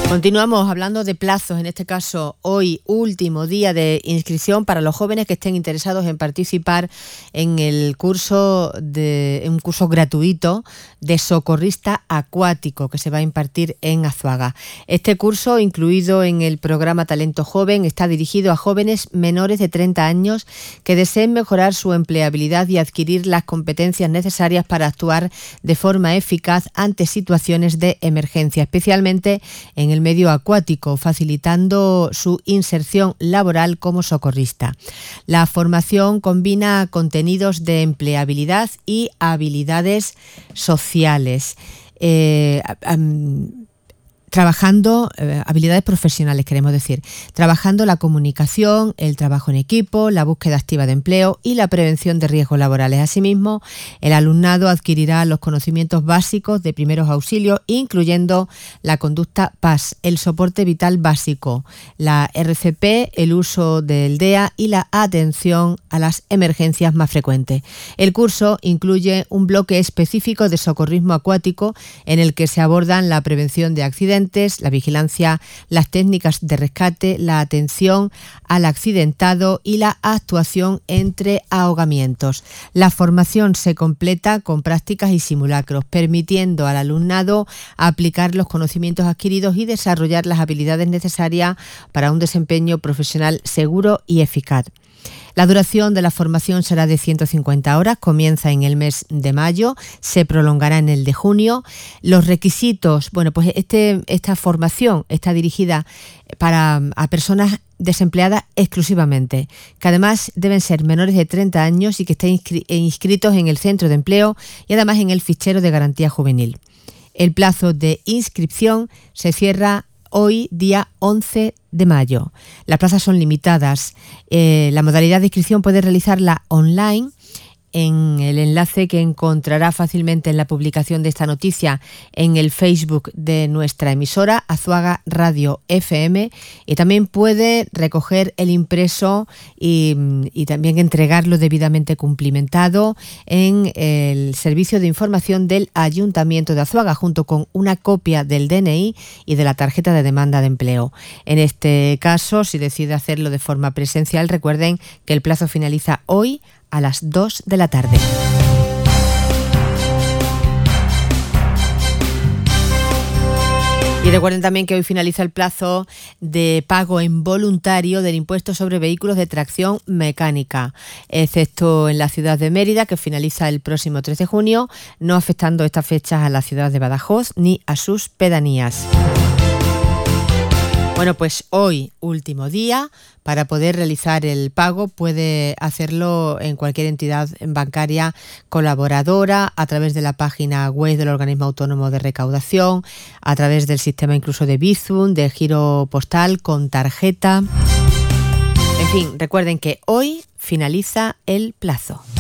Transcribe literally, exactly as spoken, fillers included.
Continuamos hablando de plazos, en este caso hoy último día de inscripción para los jóvenes que estén interesados en participar en el curso de en un curso gratuito de socorrista acuático que se va a impartir en Azuaga. Este curso, incluido en el programa Talento Joven, está dirigido a jóvenes menores de treinta años que deseen mejorar su empleabilidad y adquirir las competencias necesarias para actuar de forma eficaz ante situaciones de emergencia, especialmente en el medio acuático, facilitando su inserción laboral como socorrista. La formación combina contenidos de empleabilidad y habilidades sociales. Eh, um, Trabajando, eh, habilidades profesionales queremos decir, trabajando la comunicación, el trabajo en equipo, la búsqueda activa de empleo y la prevención de riesgos laborales. Asimismo, el alumnado adquirirá los conocimientos básicos de primeros auxilios, incluyendo la conducta P A S, el soporte vital básico, la R C P, el uso del D E A y la atención a las emergencias más frecuentes. El curso incluye un bloque específico de socorrismo acuático en el que se abordan la prevención de accidentes, la vigilancia, las técnicas de rescate, la atención al accidentado y la actuación entre ahogamientos. La formación se completa con prácticas y simulacros, permitiendo al alumnado aplicar los conocimientos adquiridos y desarrollar las habilidades necesarias para un desempeño profesional seguro y eficaz. La duración de la formación será de ciento cincuenta horas, comienza en el mes de mayo, se prolongará en el de junio. Los requisitos, bueno, pues este, esta formación está dirigida para a personas desempleadas exclusivamente, que además deben ser menores de treinta años y que estén inscri- inscritos en el centro de empleo y además en el fichero de garantía juvenil. El plazo de inscripción se cierra hoy, día once de mayo. Las plazas son limitadas. Eh, la modalidad de inscripción puede realizarla online en el enlace que encontrará fácilmente en la publicación de esta noticia en el Facebook de nuestra emisora, Azuaga Radio F M, y también puede recoger el impreso y, y también entregarlo debidamente cumplimentado en el servicio de información del Ayuntamiento de Azuaga, junto con una copia del D N I y de la tarjeta de demanda de empleo. En este caso, si decide hacerlo de forma presencial, recuerden que el plazo finaliza hoy a las dos de la tarde. Y recuerden también que hoy finaliza el plazo de pago en voluntario del impuesto sobre vehículos de tracción mecánica, excepto en la ciudad de Mérida, que finaliza el próximo tres de junio, no afectando estas fechas a la ciudad de Badajoz ni a sus pedanías. Bueno, pues hoy, último día, para poder realizar el pago puede hacerlo en cualquier entidad bancaria colaboradora, a través de la página web del Organismo Autónomo de Recaudación, a través del sistema incluso de Bizum, de giro postal, con tarjeta. En fin, recuerden que hoy finaliza el plazo.